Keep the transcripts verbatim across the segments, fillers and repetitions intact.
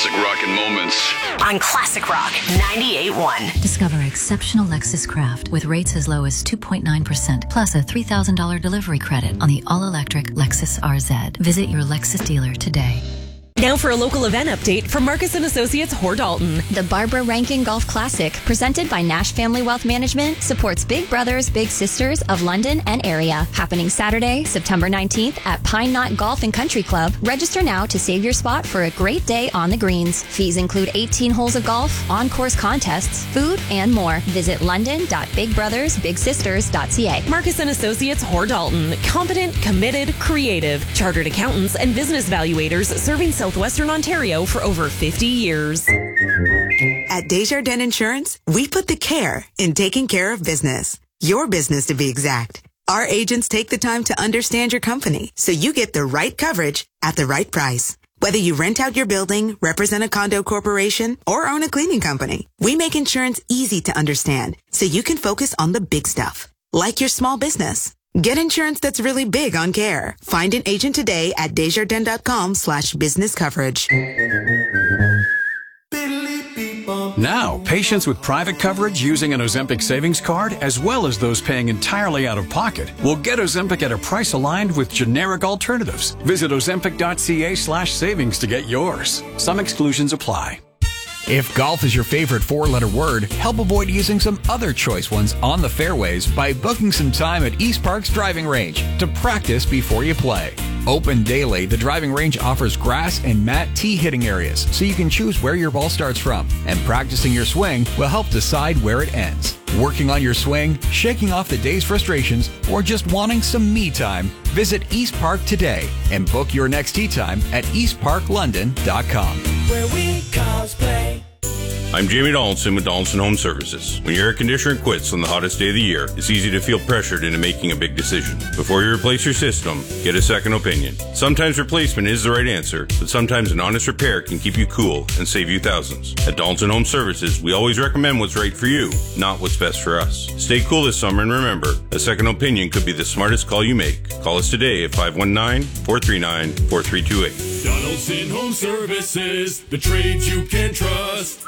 classic rockin' moments. On Classic Rock ninety-eight point one. Discover exceptional Lexus Craft with rates as low as two point nine percent plus a three thousand dollars delivery credit on the all-electric Lexus R Z. Visit your Lexus dealer today. Now for a local event update from Marcus and Associates Hor Dalton. The Barbara Rankin Golf Classic, presented by Nash Family Wealth Management, supports big brothers, big sisters of London and area. Happening Saturday, September nineteenth at Pine Knot Golf and Country Club. Register now to save your spot for a great day on the greens. Fees include eighteen holes of golf, on-course contests, food, and more. Visit london dot big brothers big sisters dot c a. Marcus and Associates Hor Dalton. Competent, committed, creative. Chartered accountants and business valuators serving Southwestern Ontario for over fifty years. At Desjardins Insurance, we put the care in taking care of business. Your business, to be exact. Our agents take the time to understand your company so you get the right coverage at the right price. Whether you rent out your building, represent a condo corporation, or own a cleaning company, we make insurance easy to understand so you can focus on the big stuff, like your small business. Get insurance that's really big on care. Find an agent today at desjardins.com slash business coverage. Now, patients with private coverage using an Ozempic savings card, as well as those paying entirely out of pocket, will get Ozempic at a price aligned with generic alternatives. Visit ozempic.ca slash savings to get yours. Some exclusions apply. If golf is your favorite four-letter word, help avoid using some other choice ones on the fairways by booking some time at East Park's driving range to practice before you play. Open daily, the driving range offers grass and mat tee hitting areas, so you can choose where your ball starts from, and practicing your swing will help decide where it ends. Working on your swing, shaking off the day's frustrations, or just wanting some me time, visit East Park today and book your next tee time at east park london dot com. Where we cosplay. I'm Jamie Donaldson with Donaldson Home Services. When your air conditioner quits on the hottest day of the year, it's easy to feel pressured into making a big decision. Before you replace your system, get a second opinion. Sometimes replacement is the right answer, but sometimes an honest repair can keep you cool and save you thousands. At Donaldson Home Services, we always recommend what's right for you, not what's best for us. Stay cool this summer, and remember, a second opinion could be the smartest call you make. Call us today at five one nine, four three nine, four three two eight. Donaldson Home Services, the trades you can trust.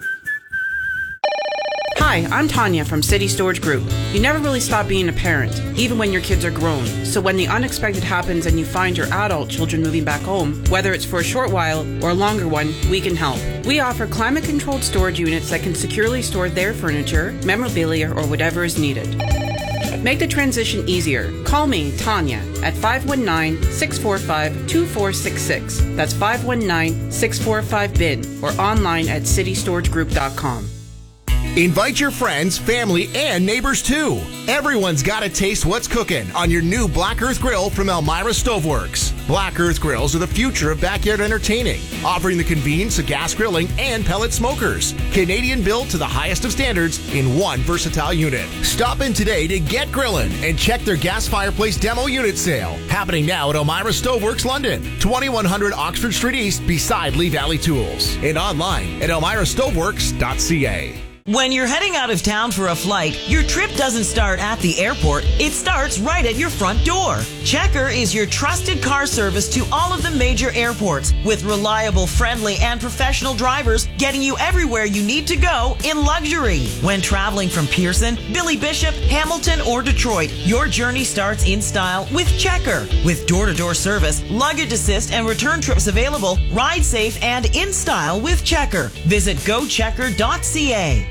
Hi, I'm Tanya from City Storage Group. You never really stop being a parent, even when your kids are grown. So when the unexpected happens and you find your adult children moving back home, whether it's for a short while or a longer one, we can help. We offer climate-controlled storage units that can securely store their furniture, memorabilia, or whatever is needed. Make the transition easier. Call me, Tanya, at five one nine, six four five, two four six six. That's five one nine, six four five, B I N or online at city storage group dot com. Invite your friends, family, and neighbors too. Everyone's got to taste what's cooking on your new Black Earth Grill from Elmira Stoveworks. Black Earth Grills are the future of backyard entertaining, offering the convenience of gas grilling and pellet smokers. Canadian built to the highest of standards in one versatile unit. Stop in today to get grilling and check their gas fireplace demo unit sale. Happening now at Elmira Stoveworks London, twenty-one hundred Oxford Street East beside Lee Valley Tools. And online at elmira stoveworks dot c a. When you're heading out of town for a flight, your trip doesn't start at the airport. It starts right at your front door. Checker is your trusted car service to all of the major airports with reliable, friendly, and professional drivers getting you everywhere you need to go in luxury. When traveling from Pearson, Billy Bishop, Hamilton, or Detroit, your journey starts in style with Checker. With door-to-door service, luggage assist, and return trips available, ride safe and in style with Checker. Visit go checker dot c a.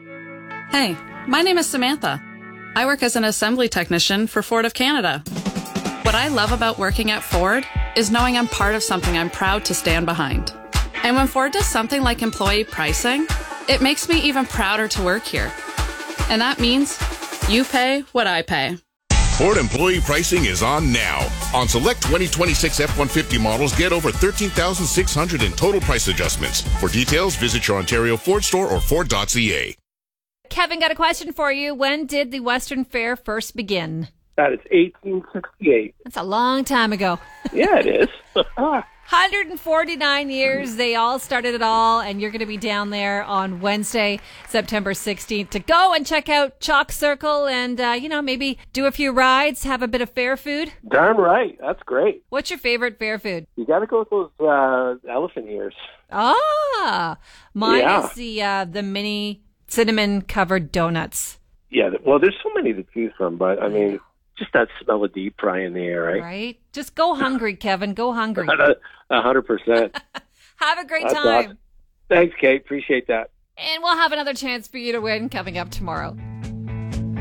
Hey, my name is Samantha. I work as an assembly technician for Ford of Canada. What I love about working at Ford is knowing I'm part of something I'm proud to stand behind. And when Ford does something like employee pricing, it makes me even prouder to work here. And that means you pay what I pay. Ford employee pricing is on now. On select twenty twenty-six F one fifty models, get over thirteen thousand six hundred in total price adjustments. For details, visit your Ontario Ford store or Ford dot c a. Kevin, got a question for you. When did the Western Fair first begin? That is eighteen sixty-eight. That's a long time ago. Yeah, it is. hundred forty-nine years. They all started it all, and you're going to be down there on Wednesday, September sixteenth, to go and check out Chalk Circle and, uh, you know, maybe do a few rides, have a bit of fair food. Darn right. That's great. What's your favorite fair food? You got to go with those uh, elephant ears. Ah, mine Yeah. is the uh, the mini cinnamon-covered donuts. Yeah, th- well, there's so many to choose from, but I mean, just that smell of deep fry in the air, right? Right? Just go hungry, Kevin. Go hungry. A hundred percent. Have a great That's time. awesome. Thanks, Kate. Appreciate that. And we'll have another chance for you to win coming up tomorrow.